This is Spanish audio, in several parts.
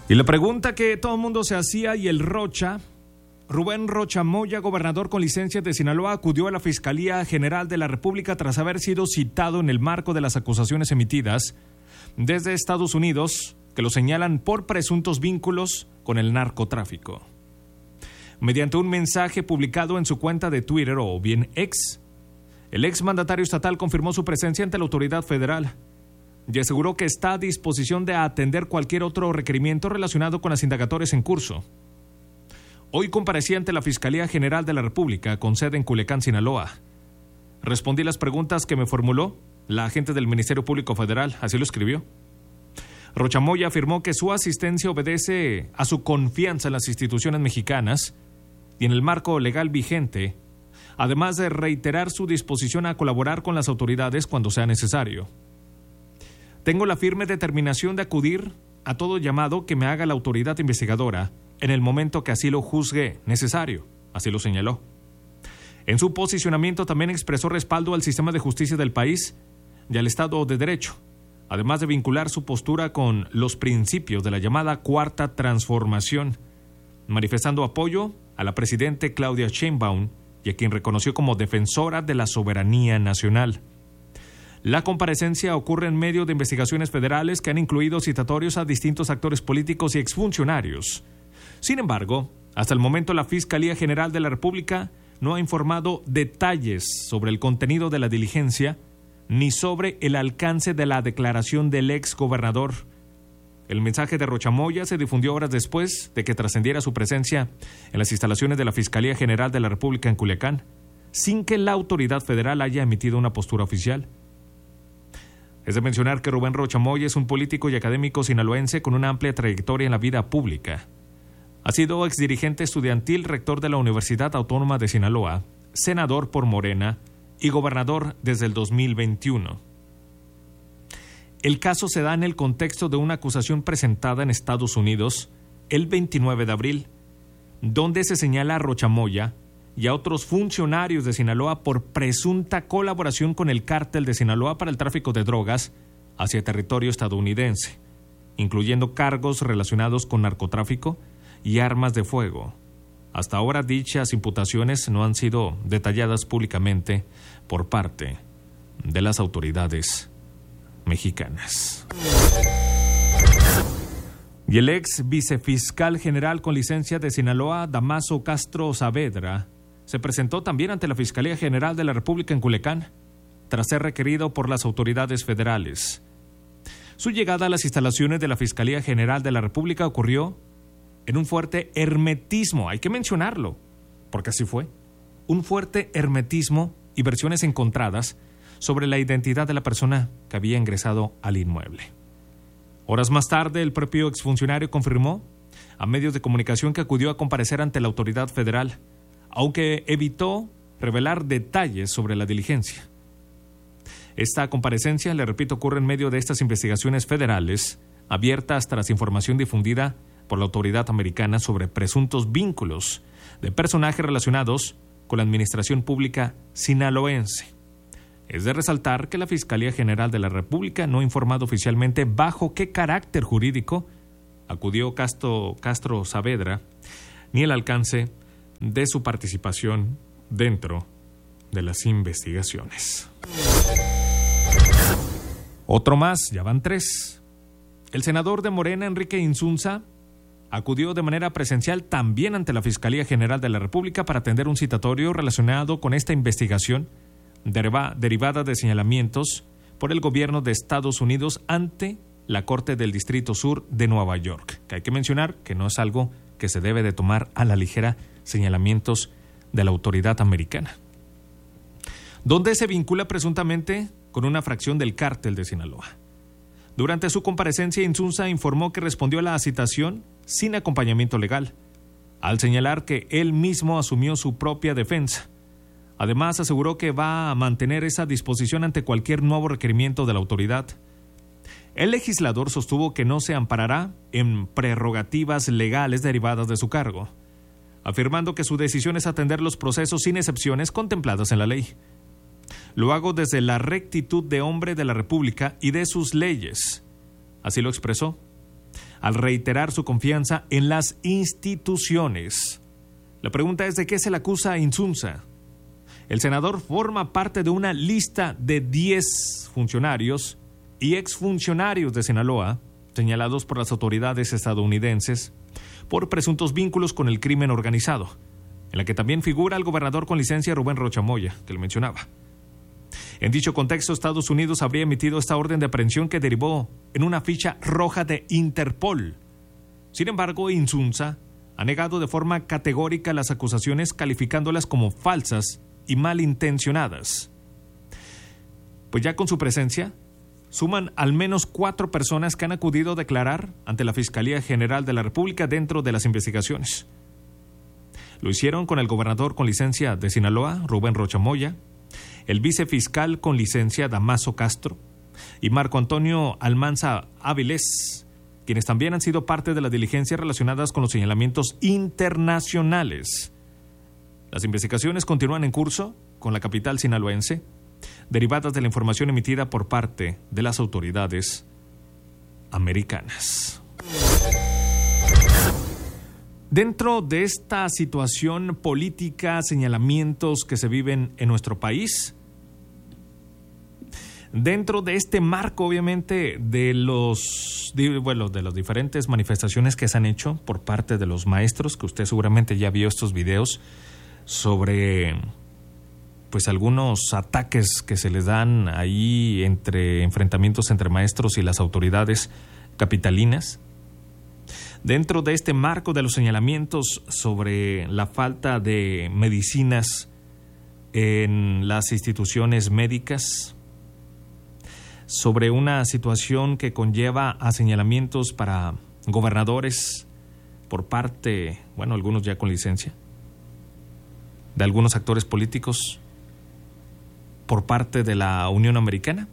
Y la pregunta que todo el mundo se hacía, y el Rubén Rocha Moya, gobernador con licencia de Sinaloa, acudió a la Fiscalía General de la República tras haber sido citado en el marco de las acusaciones emitidas desde Estados Unidos que lo señalan por presuntos vínculos con el narcotráfico. Mediante un mensaje publicado en su cuenta de Twitter, o bien X, el exmandatario estatal confirmó su presencia ante la autoridad federal y aseguró que está a disposición de atender cualquier otro requerimiento relacionado con las indagatorias en curso. Hoy comparecí ante la Fiscalía General de la República, con sede en Culiacán, Sinaloa. Respondí las preguntas que me formuló la agente del Ministerio Público Federal, así lo escribió. Rocha Moya afirmó que su asistencia obedece a su confianza en las instituciones mexicanas y en el marco legal vigente, además de reiterar su disposición a colaborar con las autoridades cuando sea necesario. Tengo la firme determinación de acudir a todo llamado que me haga la autoridad investigadora en el momento que así lo juzgue necesario, así lo señaló. En su posicionamiento también expresó respaldo al sistema de justicia del país y al Estado de Derecho, además de vincular su postura con los principios de la llamada Cuarta Transformación, manifestando apoyo a la presidenta Claudia Sheinbaum y a quien reconoció como defensora de la soberanía nacional. La comparecencia ocurre en medio de investigaciones federales que han incluido citatorios a distintos actores políticos y exfuncionarios. Sin embargo, hasta el momento la Fiscalía General de la República no ha informado detalles sobre el contenido de la diligencia ni sobre el alcance de la declaración del ex gobernador. El mensaje de Rocha Moya se difundió horas después de que trascendiera su presencia en las instalaciones de la Fiscalía General de la República en Culiacán, sin que la autoridad federal haya emitido una postura oficial. Es de mencionar que Rubén Rocha Moya es un político y académico sinaloense con una amplia trayectoria en la vida pública. Ha sido exdirigente estudiantil, rector de la Universidad Autónoma de Sinaloa, senador por Morena y gobernador desde el 2021. El caso se da en el contexto de una acusación presentada en Estados Unidos el 29 de abril, donde se señala a Rocha Moya y a otros funcionarios de Sinaloa por presunta colaboración con el cártel de Sinaloa para el tráfico de drogas hacia territorio estadounidense, incluyendo cargos relacionados con narcotráfico y armas de fuego. Hasta ahora dichas imputaciones no han sido detalladas públicamente por parte de las autoridades mexicanas. Y el ex vicefiscal general con licencia de Sinaloa, Damaso Castro Saavedra, se presentó también ante la Fiscalía General de la República en Culiacán, tras ser requerido por las autoridades federales. Su llegada a las instalaciones de la Fiscalía General de la República ocurrió en un fuerte hermetismo, hay que mencionarlo, porque así fue, un fuerte hermetismo y versiones encontradas sobre la identidad de la persona que había ingresado al inmueble. Horas más tarde, el propio exfuncionario confirmó a medios de comunicación que acudió a comparecer ante la autoridad federal, aunque evitó revelar detalles sobre la diligencia. Esta comparecencia, le repito, ocurre en medio de estas investigaciones federales abiertas tras información difundida por la autoridad americana sobre presuntos vínculos de personajes relacionados con la administración pública sinaloense. Es de resaltar que la Fiscalía General de la República no ha informado oficialmente bajo qué carácter jurídico acudió Castro Saavedra, ni el alcance de su participación dentro de las investigaciones. Otro más, ya van 3. El senador de Morena, Enrique Insunza, acudió de manera presencial también ante la Fiscalía General de la República para atender un citatorio relacionado con esta investigación derivada de señalamientos por el gobierno de Estados Unidos ante la Corte del Distrito Sur de Nueva York. Que hay que mencionar que no es algo que se debe de tomar a la ligera, señalamientos de la autoridad americana, donde se vincula presuntamente con una fracción del cártel de Sinaloa. Durante su comparecencia, Insunza informó que respondió a la citación sin acompañamiento legal, al señalar que él mismo asumió su propia defensa. Además, aseguró que va a mantener esa disposición ante cualquier nuevo requerimiento de la autoridad. El legislador sostuvo que no se amparará en prerrogativas legales derivadas de su cargo, afirmando que su decisión es atender los procesos sin excepciones contempladas en la ley. Lo hago desde la rectitud de hombre de la República y de sus leyes. Así lo expresó. al reiterar su confianza en las instituciones. La pregunta es: ¿de qué se le acusa a Insunza? El senador forma parte de una lista de 10 funcionarios y exfuncionarios de Sinaloa, señalados por las autoridades estadounidenses por presuntos vínculos con el crimen organizado, en la que también figura el gobernador con licencia Rubén Rocha Moya, que le mencionaba. En dicho contexto, Estados Unidos habría emitido esta orden de aprehensión que derivó en una ficha roja de Interpol. Sin embargo, Insunza ha negado de forma categórica las acusaciones, calificándolas como falsas y malintencionadas. Pues ya con su presencia, suman al menos 4 personas que han acudido a declarar ante la Fiscalía General de la República dentro de las investigaciones. Lo hicieron con el gobernador con licencia de Sinaloa, Rubén Rocha Moya, el vicefiscal con licencia Damaso Castro y Marco Antonio Almanza Áviles, quienes también han sido parte de las diligencias relacionadas con los señalamientos internacionales. Las investigaciones continúan en curso con la capital sinaloense, derivadas de la información emitida por parte de las autoridades americanas. Dentro de esta situación política, señalamientos que se viven en nuestro país, dentro de este marco, obviamente, de las diferentes manifestaciones que se han hecho por parte de los maestros, que usted seguramente ya vio estos videos sobre pues algunos ataques que se les dan ahí entre enfrentamientos entre maestros y las autoridades capitalinas. Dentro de este marco de los señalamientos sobre la falta de medicinas en las instituciones médicas, sobre una situación que conlleva a señalamientos para gobernadores por parte, algunos ya con licencia, de algunos actores políticos por parte de la Unión Americana.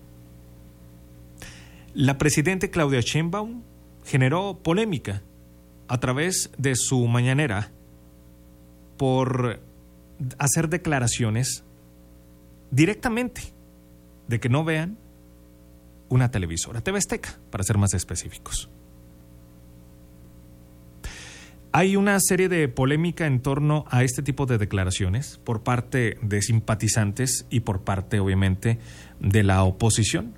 La presidenta Claudia Sheinbaum generó polémica a través de su mañanera por hacer declaraciones directamente de que no vean una televisora, TV Azteca, para ser más específicos. Hay una serie de polémica en torno a este tipo de declaraciones por parte de simpatizantes y por parte, obviamente, de la oposición.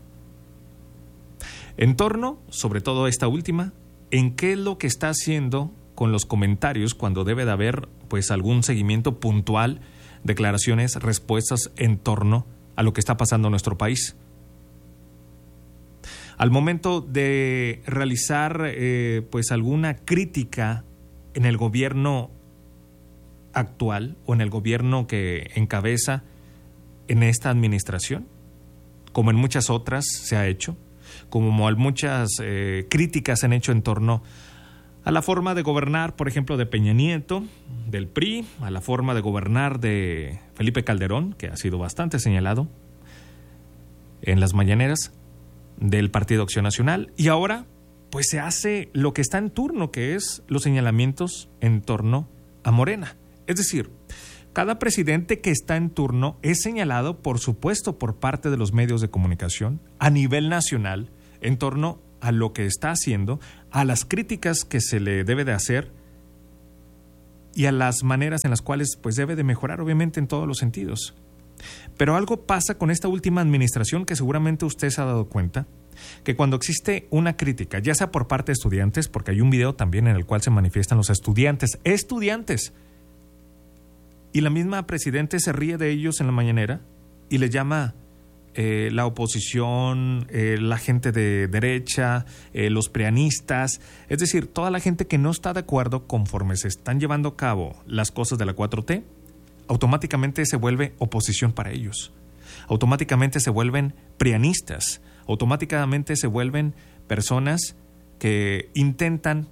En torno, sobre todo esta última, en qué es lo que está haciendo con los comentarios cuando debe de haber pues algún seguimiento puntual, declaraciones, respuestas en torno a lo que está pasando en nuestro país. Al momento de realizar pues alguna crítica en el gobierno actual o en el gobierno que encabeza en esta administración, como en muchas otras se ha hecho, como muchas críticas se han hecho en torno a la forma de gobernar, por ejemplo, de Peña Nieto, del PRI, a la forma de gobernar de Felipe Calderón, que ha sido bastante señalado en las mañaneras del Partido Acción Nacional, y ahora pues se hace lo que está en turno, que es los señalamientos en torno a Morena. Es decir, cada presidente que está en turno es señalado, por supuesto, por parte de los medios de comunicación a nivel nacional en torno a lo que está haciendo, a las críticas que se le debe de hacer y a las maneras en las cuales pues debe de mejorar, obviamente, en todos los sentidos. Pero algo pasa con esta última administración que seguramente usted se ha dado cuenta, que cuando existe una crítica, ya sea por parte de estudiantes, porque hay un video también en el cual se manifiestan los estudiantes, y la misma presidenta se ríe de ellos en la mañanera y les llama la oposición, la gente de derecha, los prianistas, es decir, toda la gente que no está de acuerdo conforme se están llevando a cabo las cosas de la 4T, automáticamente se vuelve oposición para ellos, automáticamente se vuelven prianistas, automáticamente se vuelven personas que intentan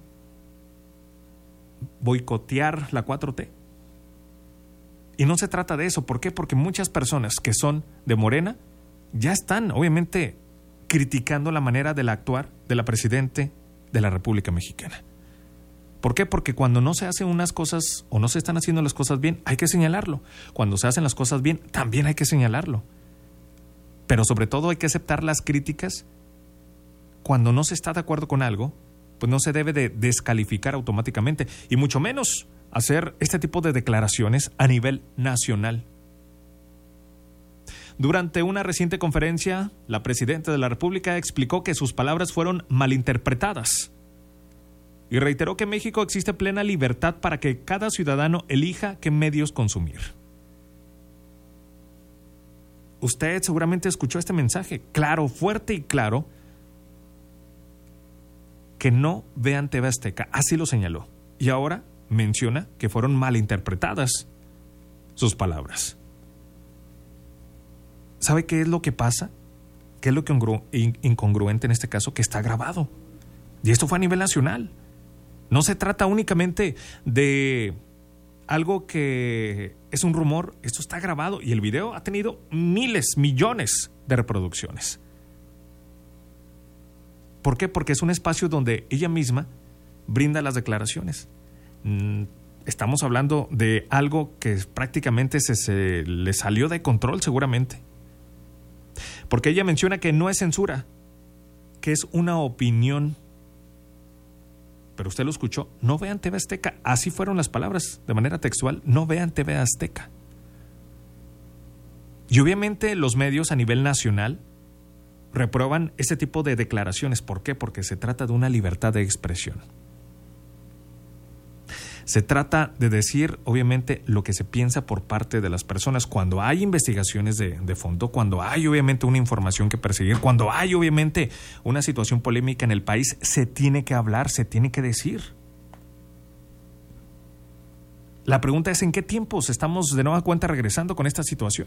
boicotear la 4T. Y no se trata de eso. ¿Por qué? Porque muchas personas que son de Morena ya están, obviamente, criticando la manera de actuar de la presidenta de la República Mexicana. ¿Por qué? Porque cuando no se hacen unas cosas o no se están haciendo las cosas bien, hay que señalarlo. Cuando se hacen las cosas bien, también hay que señalarlo. Pero sobre todo hay que aceptar las críticas cuando no se está de acuerdo con algo pues no se debe de descalificar automáticamente, y mucho menos hacer este tipo de declaraciones a nivel nacional. Durante una reciente conferencia, la presidenta de la República explicó que sus palabras fueron malinterpretadas y reiteró que en México existe plena libertad para que cada ciudadano elija qué medios consumir. Usted seguramente escuchó este mensaje, claro, fuerte y claro, que no vean TV Azteca, así lo señaló. Y ahora menciona que fueron malinterpretadas sus palabras. ¿Sabe qué es lo que pasa? ¿Qué es lo que incongruente en este caso? Que está grabado. Y esto fue a nivel nacional. No se trata únicamente de algo que es un rumor. Esto está grabado y el video ha tenido miles, millones de reproducciones. ¿Por qué? Porque es un espacio donde ella misma brinda las declaraciones. Estamos hablando de algo que prácticamente se le salió de control seguramente. Porque ella menciona que no es censura, que es una opinión. Pero usted lo escuchó, no vean TV Azteca. Así fueron las palabras, de manera textual, no vean TV Azteca. Y obviamente los medios a nivel nacional reprueban este tipo de declaraciones. ¿Por qué? Porque se trata de una libertad de expresión. Se trata de decir, obviamente, lo que se piensa por parte de las personas cuando hay investigaciones de fondo, cuando hay, obviamente, una información que perseguir, cuando hay, obviamente, una situación polémica en el país, se tiene que hablar, se tiene que decir. La pregunta es, ¿en qué tiempos estamos de nueva cuenta regresando con esta situación?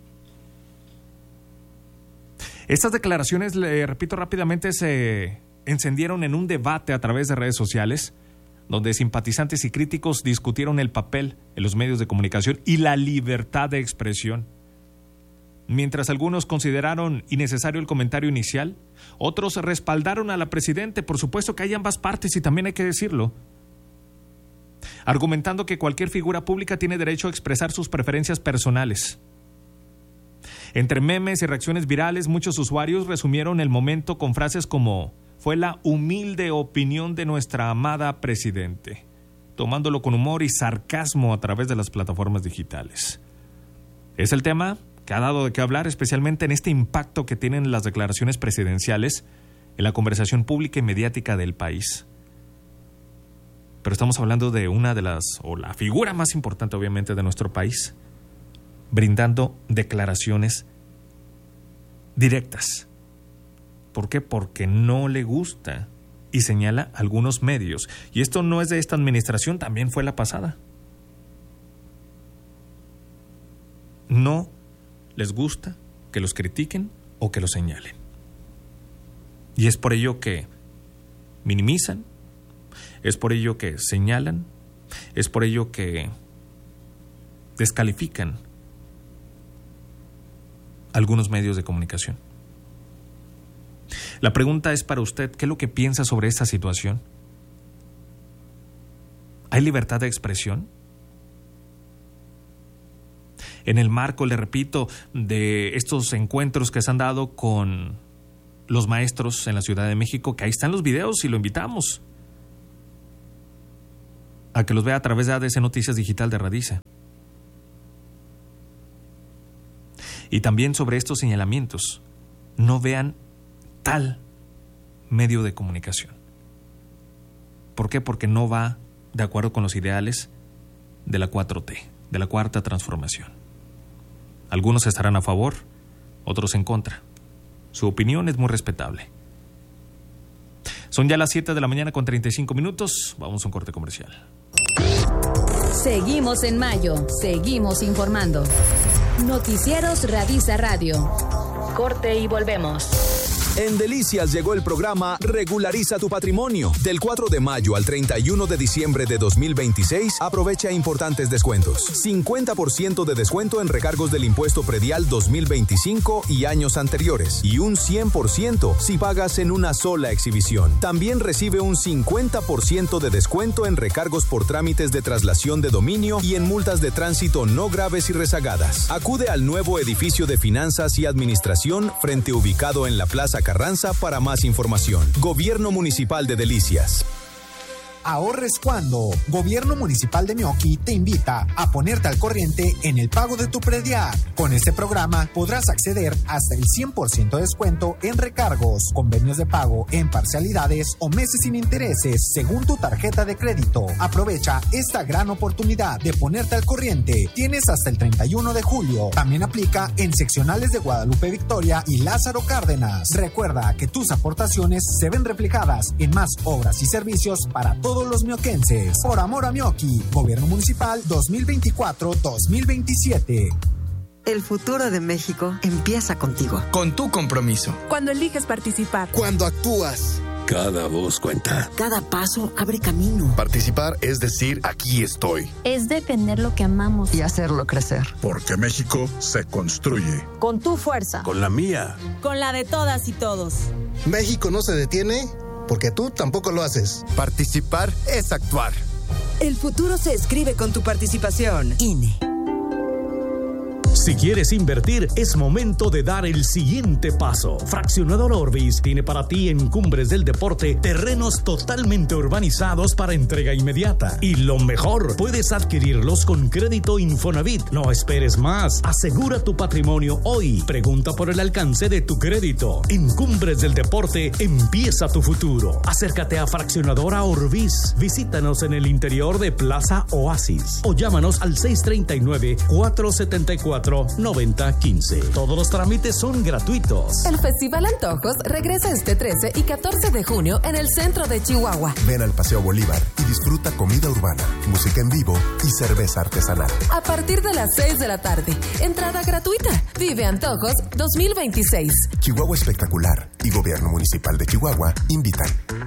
Estas declaraciones, le repito rápidamente, se encendieron en un debate a través de redes sociales, donde simpatizantes y críticos discutieron el papel en los medios de comunicación y la libertad de expresión. Mientras algunos consideraron innecesario el comentario inicial, otros respaldaron a la presidenta. Por supuesto que hay ambas partes y también hay que decirlo, argumentando que cualquier figura pública tiene derecho a expresar sus preferencias personales. Entre memes y reacciones virales, muchos usuarios resumieron el momento con frases como: fue la humilde opinión de nuestra amada presidente, tomándolo con humor y sarcasmo a través de las plataformas digitales. Es el tema que ha dado de qué hablar, especialmente en este impacto que tienen las declaraciones presidenciales en la conversación pública y mediática del país. Pero estamos hablando de una de las, o la figura más importante obviamente de nuestro país, brindando declaraciones directas. ¿Por qué? Porque no le gusta y señala algunos medios. Y esto no es de esta administración, también fue la pasada. No les gusta que los critiquen o que los señalen. Y es por ello que minimizan, es por ello que señalan, es por ello que descalifican algunos medios de comunicación. La pregunta es para usted, ¿qué es lo que piensa sobre esta situación? ¿Hay libertad de expresión? En el marco, le repito, de estos encuentros que se han dado con los maestros en la Ciudad de México, que ahí están los videos y lo invitamos a que los vea a través de ADC Noticias Digital de Radice. Y también sobre estos señalamientos, no vean tal medio de comunicación. ¿Por qué? Porque no va de acuerdo con los ideales de la 4T, de la Cuarta Transformación. Algunos estarán a favor, otros en contra. Su opinión es muy respetable. Son ya las 7 de la mañana con 35 minutos. Vamos a un corte comercial. Seguimos en mayo, seguimos informando. Noticieros Radisa Radio. Corte y volvemos. En Delicias llegó el programa Regulariza tu Patrimonio. Del 4 de mayo al 31 de diciembre de 2026, aprovecha importantes descuentos. 50% de descuento en recargos del impuesto predial 2025 y años anteriores. Y un 100% si pagas en una sola exhibición. También recibe un 50% de descuento en recargos por trámites de traslación de dominio y en multas de tránsito no graves y rezagadas. Acude al nuevo edificio de finanzas y administración frente ubicado en la Plaza Carranza para más información. Gobierno Municipal de Delicias. Ahorres cuando. Gobierno Municipal de Meoqui te invita a ponerte al corriente en el pago de tu predial. Con este programa podrás acceder hasta el 100% de descuento en recargos, convenios de pago en parcialidades o meses sin intereses según tu tarjeta de crédito. Aprovecha esta gran oportunidad de ponerte al corriente. Tienes hasta el 31 de julio. También aplica en seccionales de Guadalupe Victoria y Lázaro Cárdenas. Recuerda que tus aportaciones se ven reflejadas en más obras y servicios para todos los mioquenses. Por amor a Meoqui, Gobierno Municipal 2024-2027. El futuro de México empieza contigo. Con tu compromiso. Cuando eliges participar. Cuando actúas. Cada voz cuenta. Cada paso abre camino. Participar es decir, aquí estoy. Es defender lo que amamos. Y hacerlo crecer. Porque México se construye. Con tu fuerza. Con la mía. Con la de todas y todos. México no se detiene porque tú tampoco lo haces. Participar es actuar. El futuro se escribe con tu participación. INE. Si quieres invertir, es momento de dar el siguiente paso. Fraccionador Orbis tiene para ti en Cumbres del Deporte terrenos totalmente urbanizados para entrega inmediata. Y lo mejor, puedes adquirirlos con crédito Infonavit. No esperes más. Asegura tu patrimonio hoy. Pregunta por el alcance de tu crédito. En Cumbres del Deporte empieza tu futuro. Acércate a Fraccionadora Orbis. Visítanos en el interior de Plaza Oasis o llámanos al 639-474-9015. Todos los trámites son gratuitos. El Festival Antojos regresa este 13 y 14 de junio en el centro de Chihuahua. Ven al Paseo Bolívar y disfruta comida urbana, música en vivo y cerveza artesanal. A partir de las 6 de la tarde, entrada gratuita. Vive Antojos 2026. Chihuahua Espectacular y Gobierno Municipal de Chihuahua invitan.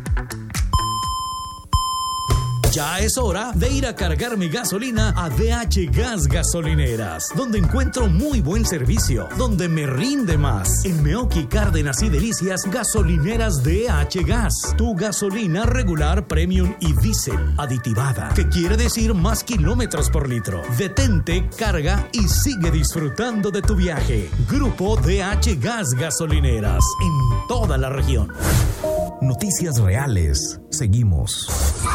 Ya es hora de ir a cargar mi gasolina a DH Gas Gasolineras, donde encuentro muy buen servicio, donde me rinde más. En Meoqui, Cárdenas y Delicias, gasolineras DH Gas. Tu gasolina regular, premium y diésel aditivada, que quiere decir más kilómetros por litro. Detente, carga y sigue disfrutando de tu viaje. Grupo DH Gas Gasolineras, en toda la región. Noticias reales. Seguimos.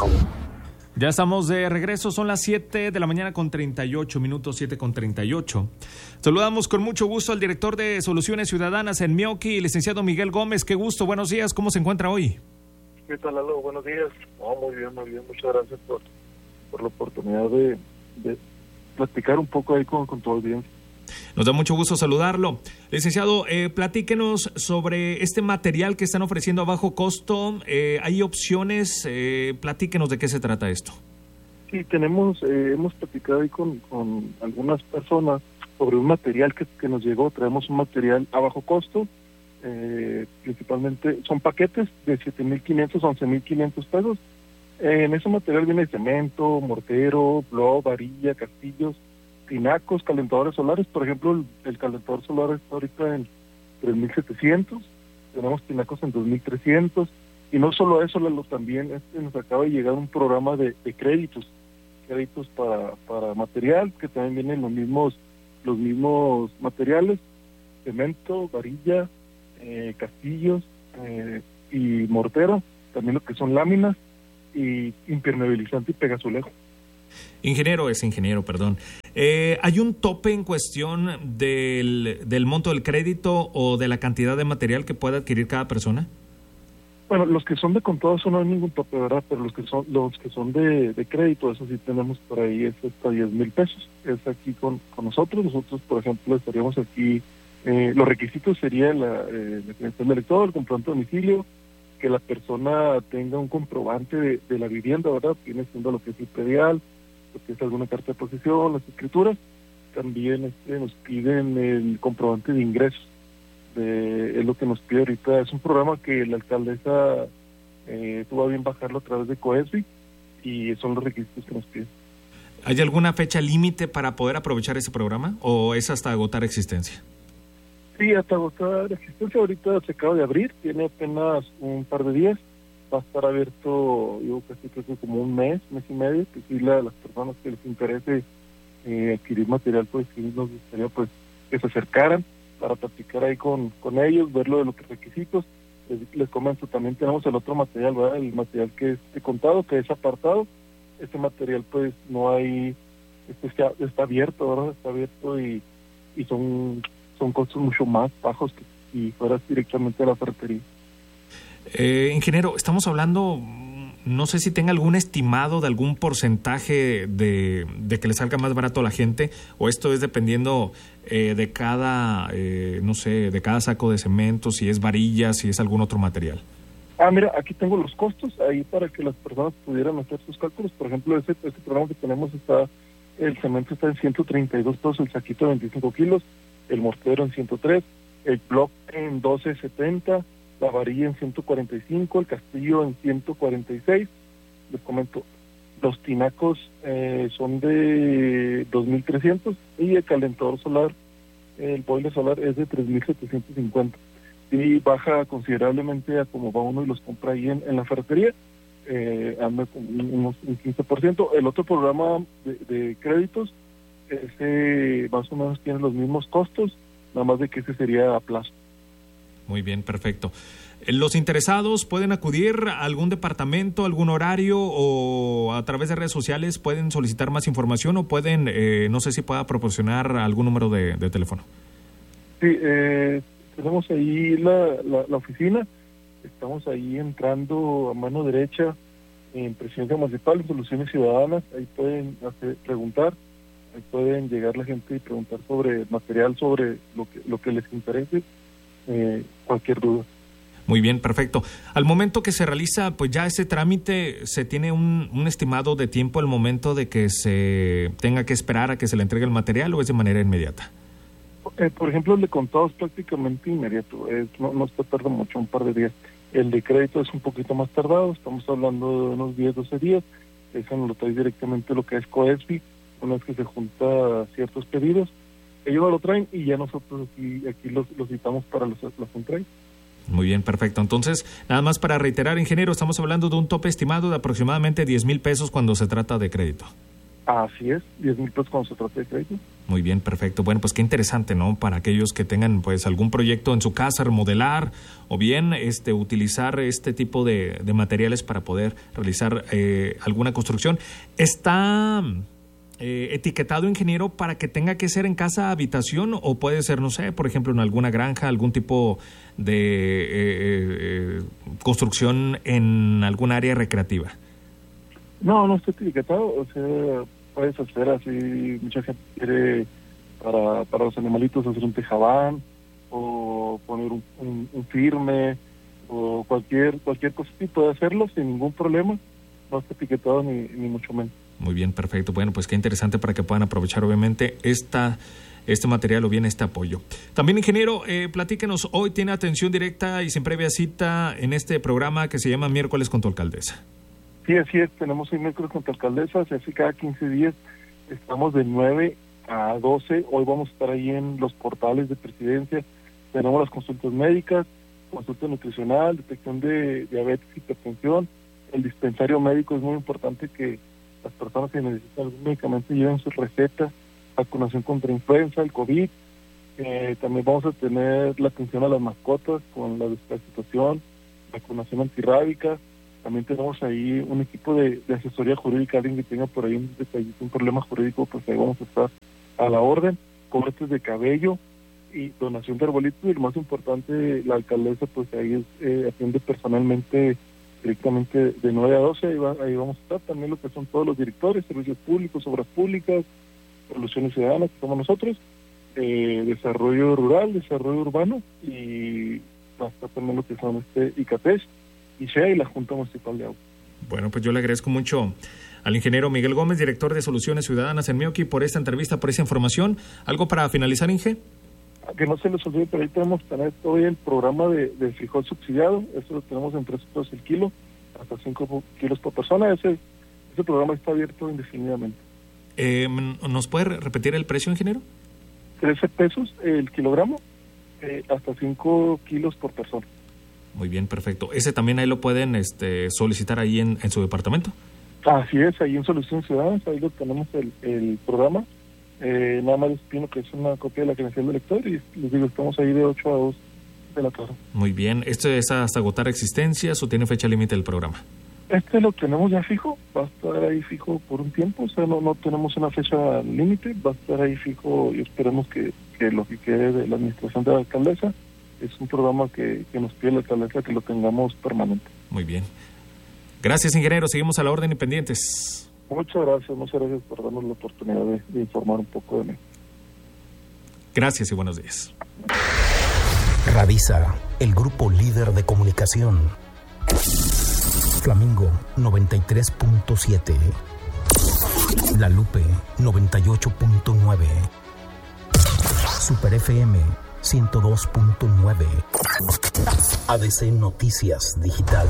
Ya estamos de regreso, son las 7 de la mañana con 38 minutos, 7 con 38. Saludamos con mucho gusto al director de Soluciones Ciudadanas en Meoqui, licenciado Miguel Gómez. Qué gusto, buenos días, ¿cómo se encuentra hoy? ¿Qué tal, Lalo? Buenos días. Muy bien, muchas gracias por la oportunidad de platicar un poco ahí con tu audiencia. Nos da mucho gusto saludarlo. Licenciado, platíquenos sobre este material que están ofreciendo a bajo costo. ¿Hay opciones? Platíquenos de qué se trata esto. Sí, hemos platicado ahí con algunas personas sobre un material que nos llegó. Traemos un material a bajo costo. Principalmente son paquetes de 7,500 a 11,500 pesos. En ese material viene cemento, mortero, bloc, varilla, castillos, tinacos, calentadores solares. Por ejemplo, el calentador solar está ahorita en 3,700, tenemos tinacos en 2,300, y no solo eso, también nos acaba de llegar un programa de créditos para material, que también vienen los mismos materiales, cemento, varilla, castillos y mortero, también lo que son láminas y impermeabilizante y pegazulejo. Ingeniero, perdón. ¿Hay un tope en cuestión del monto del crédito o de la cantidad de material que pueda adquirir cada persona? Bueno, los que son de contado, eso no hay ningún tope, ¿verdad? Pero los que son de crédito, eso sí tenemos por ahí, es hasta 10,000 pesos. Es aquí con nosotros. Nosotros, por ejemplo, estaríamos aquí, los requisitos serían la credencial de lector, el comprobante de domicilio, que la persona tenga un comprobante de la vivienda, ¿verdad? Viene siendo lo que es el predial, lo que es alguna carta de posesión, las escrituras. También nos piden el comprobante de ingresos. Es lo que nos pide ahorita. Es un programa que la alcaldesa tuvo a bien bajarlo a través de COESBI, y son los requisitos que nos piden. ¿Hay alguna fecha límite para poder aprovechar ese programa o es hasta agotar existencia? Sí, hasta agotar existencia. Ahorita se acaba de abrir, tiene apenas un par de días. Va a estar abierto, yo creo que como un mes y medio, que sí, las personas que les interese adquirir material, pues sí nos gustaría pues que se acercaran. para platicar ahí con ellos, ver lo de los requisitos. Les comento, también tenemos el otro material, ¿verdad? El material que es de contado, que es apartado. Este material pues no hay, está abierto, ¿verdad? Está abierto y son costos mucho más bajos que si fueras directamente a la ferretería. Ingeniero, estamos hablando, no sé si tenga algún estimado de algún porcentaje de que le salga más barato a la gente, o esto es dependiendo de cada, de cada saco de cemento, si es varilla, si es algún otro material. Mira, aquí tengo los costos ahí para que las personas pudieran hacer sus cálculos. Por ejemplo, este programa que tenemos el cemento está en 132 pesos el saquito de 25 kilos, el mortero en 103, el block en 12.70, la varilla en 145, el castillo en 146. Les comento, los tinacos son de 2.300 y el calentador solar, el boiler solar es de 3.750. Y baja considerablemente a como va uno y los compra ahí en la ferretería, anda con un 15%. El otro programa de créditos, ese más o menos tiene los mismos costos, nada más de que ese sería a plazo. Muy bien, perfecto. ¿Los interesados pueden acudir a algún departamento, algún horario, o a través de redes sociales pueden solicitar más información, o pueden, no sé si pueda proporcionar algún número de teléfono? Sí, tenemos ahí la oficina, estamos ahí entrando a mano derecha en Presidencia Municipal, en Soluciones Ciudadanas, ahí pueden preguntar, ahí pueden llegar la gente y preguntar sobre material, sobre lo que les interese, cualquier duda. Muy bien, perfecto. Al momento que se realiza pues ya ese trámite, ¿se tiene un estimado de tiempo al momento de que se tenga que esperar a que se le entregue el material, o es de manera inmediata? Por ejemplo, el de contado es prácticamente inmediato, no está tarda mucho, un par de días. El de crédito es un poquito más tardado, estamos hablando de unos 10, 12 días. Eso nos lo trae directamente lo que es COESBI, una vez que se junta ciertos pedidos. Ellos lo traen y ya nosotros aquí los citamos para los entregas. Muy bien, perfecto. Entonces, nada más para reiterar, ingeniero, estamos hablando de un tope estimado de aproximadamente 10,000 pesos cuando se trata de crédito. Así es, 10,000 pesos cuando se trata de crédito. Muy bien, perfecto. Bueno, pues qué interesante, ¿no? Para aquellos que tengan pues algún proyecto en su casa, remodelar, o bien utilizar este tipo de materiales para poder realizar alguna construcción. Está etiquetado, ingeniero, para que tenga que ser en casa habitación, o puede ser, no sé, por ejemplo, en alguna granja, algún tipo de construcción en algún área recreativa. No está etiquetado, o sea, puedes hacer así, mucha gente quiere para los animalitos hacer un tejabán, o poner un firme, o cualquier cosa así, puede hacerlo sin ningún problema, no está etiquetado ni mucho menos. Muy bien, perfecto. Bueno, pues qué interesante para que puedan aprovechar obviamente este material o bien este apoyo. También, ingeniero, platíquenos, hoy tiene atención directa y sin previa cita en este programa que se llama Miércoles con tu alcaldesa. Sí, así es, tenemos hoy Miércoles con tu alcaldesa, se hace cada 15 días, estamos de 9 a 12, hoy vamos a estar ahí en los portales de Presidencia, tenemos las consultas médicas, consulta nutricional, detección de diabetes, hipertensión, el dispensario médico. Es muy importante que las personas que necesitan algún medicamento lleven sus recetas, vacunación contra influenza, el COVID. También vamos a tener la atención a las mascotas con la desparasitación, vacunación antirrábica. También tenemos ahí un equipo de asesoría jurídica, alguien que tenga por ahí un problema jurídico, pues ahí vamos a estar a la orden, cortes de cabello y donación de arbolitos. Y lo más importante, la alcaldesa pues ahí atiende personalmente directamente de 9 a 12, ahí vamos a estar. También lo que son todos los directores, servicios públicos, obras públicas, Soluciones Ciudadanas, que somos nosotros, desarrollo rural, desarrollo urbano, y hasta también lo que son ICATES, ICEA y la Junta Municipal de Agua. Bueno, pues yo le agradezco mucho al ingeniero Miguel Gómez, director de Soluciones Ciudadanas en Mioqui, por esta entrevista, por esa información. ¿Algo para finalizar, Inge? Que no se les olvide, pero ahí tenemos hoy el programa de frijol subsidiado, eso lo tenemos en 3 pesos el kilo, hasta 5 kilos por persona. Ese programa está abierto indefinidamente. ¿Nos puede repetir el precio, ingeniero? 13 pesos el kilogramo, hasta 5 kilos por persona. Muy bien, perfecto. ¿Ese también ahí lo pueden solicitar ahí en su departamento? Así es, ahí en Soluciones Ciudadanas, ahí lo tenemos el programa. Nada más les pido que es una copia de la credencial del lector y les digo, estamos ahí de 8 a 2 de la tarde. Muy bien. ¿Esto es hasta agotar existencias o tiene fecha límite del programa? Lo tenemos ya fijo, va a estar ahí fijo por un tiempo, o sea, no tenemos una fecha límite, va a estar ahí fijo y esperemos que lo que quede de la administración de la alcaldesa es un programa que nos pide la alcaldesa que lo tengamos permanente. Muy bien. Gracias, ingeniero. Seguimos a la orden y pendientes. Muchas gracias por darnos la oportunidad de informar un poco de mí. Gracias y buenos días. Radisa, el grupo líder de comunicación. Flamingo 93.7. La Lupe 98.9. Super FM 102.9. ADC Noticias Digital.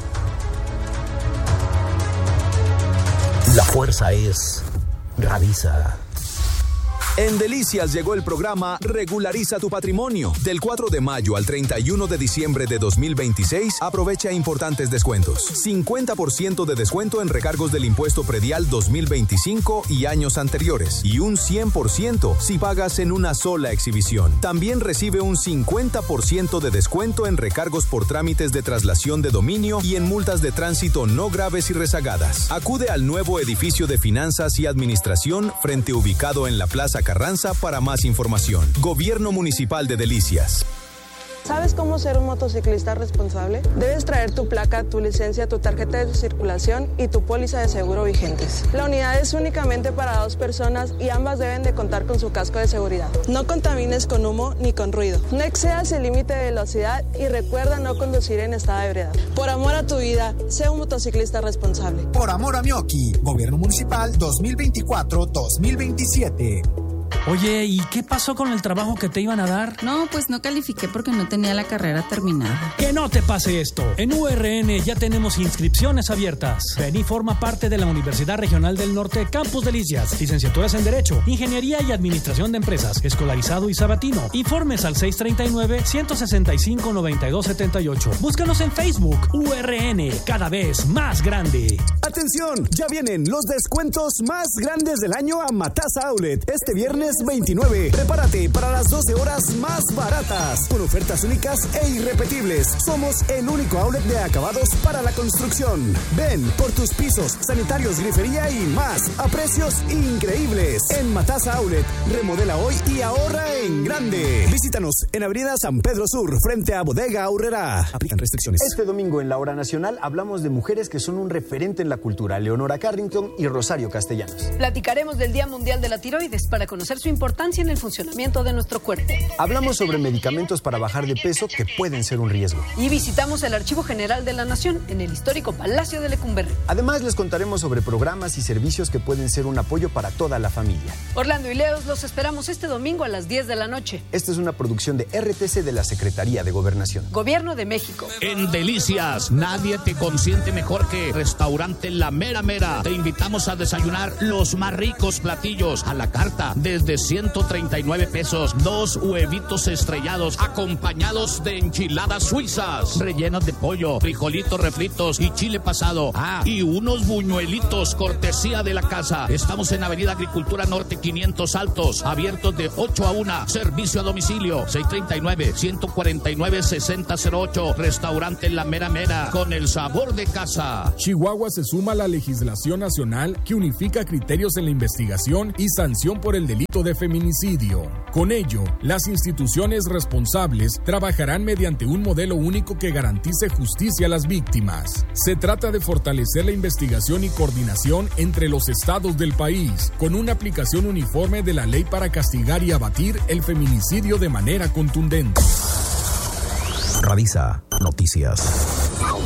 La fuerza es Radisa. En Delicias llegó el programa Regulariza tu Patrimonio. Del 4 de mayo al 31 de diciembre de 2026, aprovecha importantes descuentos. 50% de descuento en recargos del impuesto predial 2025 y años anteriores. Y un 100% si pagas en una sola exhibición. También recibe un 50% de descuento en recargos por trámites de traslación de dominio y en multas de tránsito no graves y rezagadas. Acude al nuevo edificio de Finanzas y Administración frente ubicado en la Plaza Carranza para más información. Gobierno Municipal de Delicias. ¿Sabes cómo ser un motociclista responsable? Debes traer tu placa, tu licencia, tu tarjeta de circulación y tu póliza de seguro vigentes. La unidad es únicamente para 2 personas y ambas deben de contar con su casco de seguridad. No contamines con humo ni con ruido. No excedas el límite de velocidad y recuerda no conducir en estado de ebriedad. Por amor a tu vida, sé un motociclista responsable. Por amor a Mioki, Gobierno Municipal 2024-2027. Oye, ¿y qué pasó con el trabajo que te iban a dar? No, pues no califiqué porque no tenía la carrera terminada. Que no te pase esto. En URN ya tenemos inscripciones abiertas. Ven y forma parte de la Universidad Regional del Norte Campus Delicias. Licenciaturas en Derecho, Ingeniería y Administración de Empresas, Escolarizado y Sabatino. Informes al 639-165-9278. Búscanos en Facebook. URN, cada vez más grande. Atención, ya vienen los descuentos más grandes del año a Matasa Outlet. Este viernes 29. Prepárate para las 12 horas más baratas, con ofertas únicas e irrepetibles. Somos el único outlet de acabados para la construcción. Ven por tus pisos, sanitarios, grifería y más, a precios increíbles. En Matasa Outlet, remodela hoy y ahorra en grande. Visítanos en Avenida San Pedro Sur, frente a Bodega Aurrera. Aplican restricciones. Este domingo en La Hora Nacional hablamos de mujeres que son un referente en la cultura, Leonora Carrington y Rosario Castellanos. Platicaremos del Día Mundial de la Tiroides para conocer su importancia en el funcionamiento de nuestro cuerpo. Hablamos sobre medicamentos para bajar de peso que pueden ser un riesgo. Y visitamos el Archivo General de la Nación en el histórico Palacio de Lecumberri. Además, les contaremos sobre programas y servicios que pueden ser un apoyo para toda la familia. Orlando y Leos los esperamos este domingo a las 10 de la noche. Esta es una producción de RTC de la Secretaría de Gobernación. Gobierno de México. En Delicias, nadie te consiente mejor que Restaurante La Mera Mera. Te invitamos a desayunar los más ricos platillos a la carta desde 139 pesos, 2 huevitos estrellados acompañados de enchiladas suizas rellenas de pollo, frijolitos refritos y chile pasado. Y unos buñuelitos cortesía de la casa. Estamos en Avenida Agricultura Norte 500 Altos, abiertos de 8 a 1, servicio a domicilio 639-149-6008. Restaurante La Mera Mera, con el sabor de casa. Chihuahua se suma a la legislación nacional que unifica criterios en la investigación y sanción por el delito de feminicidio. Con ello, las instituciones responsables trabajarán mediante un modelo único que garantice justicia a las víctimas. Se trata de fortalecer la investigación y coordinación entre los estados del país, con una aplicación uniforme de la ley para castigar y abatir el feminicidio de manera contundente. Radisa Noticias.